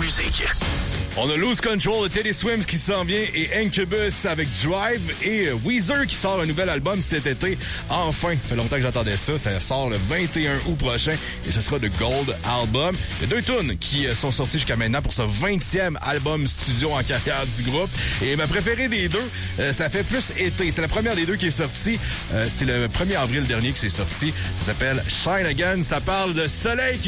musique. On a Lose Control de Teddy Swims qui s'en vient et Incubus avec Drive et Weezer qui sort un nouvel album cet été. Enfin, ça fait longtemps que j'attendais ça. Ça sort le 21 août prochain et ce sera le Gold Album. Il y a 2 tunes qui sont sorties jusqu'à maintenant pour ce 20e album studio en carrière du groupe. Et ma préférée des deux, ça fait plus été. C'est la première des deux qui est sortie. C'est le 1er avril dernier que c'est sorti. Ça s'appelle Shine Again. Ça parle de soleil qui